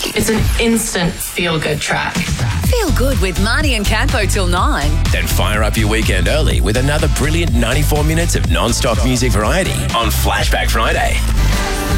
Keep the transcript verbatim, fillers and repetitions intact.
It's an instant feel-good track. Feel good with Marnie and Campo till nine. Then fire up your weekend early with another brilliant ninety-four minutes of non-stop music variety on Flashback Friday.